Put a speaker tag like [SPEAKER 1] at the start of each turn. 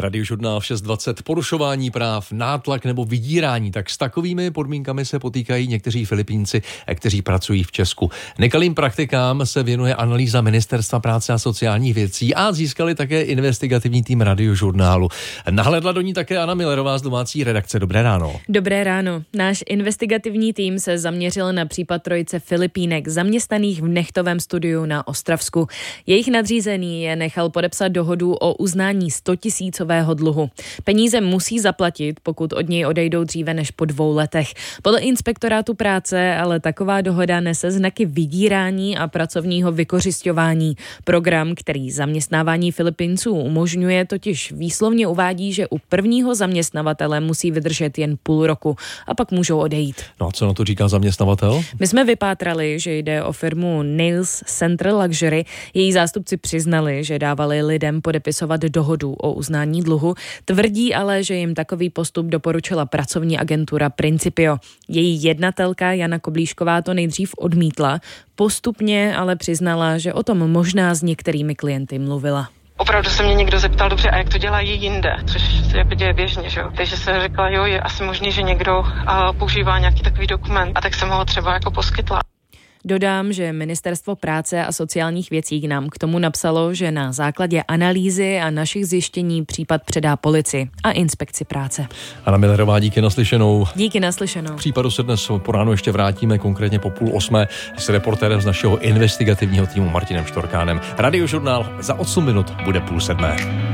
[SPEAKER 1] Radiožurnál 6.20. Porušování práv, nátlak nebo vydírání. Tak s takovými podmínkami se potýkají někteří Filipínci, kteří pracují v Česku. Nekalým praktikám se věnuje analýza Ministerstva práce a sociálních věcí a získali také investigativní tým Radiožurnálu. Nahlédla do ní také Anna Millerová z domácí redakce. Dobré ráno.
[SPEAKER 2] Dobré ráno. Náš investigativní tým se zaměřil na případ trojice Filipínek zaměstnaných v nechtovém studiu na Ostravsku. Jejich nadřízený je nechal podepsat dohodu o uznání 100 000 dluhu. Peníze musí zaplatit, pokud od něj odejdou dříve než po 2 letech. Podle inspektorátu práce ale taková dohoda nese znaky vydírání a pracovního vykořisťování. Program, který zaměstnávání Filipínců umožňuje, totiž výslovně uvádí, že u prvního zaměstnavatele musí vydržet jen půl roku a pak můžou odejít.
[SPEAKER 1] No a co na to říká zaměstnavatel?
[SPEAKER 2] My jsme vypátrali, že jde o firmu Nails Central Luxury. Její zástupci přiznali, že dávali lidem podepisovat dohodu o uznání dluhu. Tvrdí ale, že jim takový postup doporučila pracovní agentura Principio. Její jednatelka Jana Koblíšková to nejdřív odmítla, postupně ale přiznala, že o tom možná s některými klienty mluvila.
[SPEAKER 3] Opravdu se mě někdo zeptal, dobře, a jak to dělají jinde, což se děje běžně, že jo. Takže jsem řekla, jo, je asi možný, že někdo používá nějaký takový dokument, a tak jsem ho třeba jako poskytla.
[SPEAKER 2] Dodám, že Ministerstvo práce a sociálních věcí nám k tomu napsalo, že na základě analýzy a našich zjištění případ předá policii a inspekci práce.
[SPEAKER 1] Anna Millerová, díky naslyšenou.
[SPEAKER 2] Díky naslyšenou.
[SPEAKER 1] K případu se dnes po ránu ještě vrátíme, konkrétně po 7:30 s reportérem z našeho investigativního týmu Martinem Štorkánem. Radiožurnál za 8 minut bude 6:30.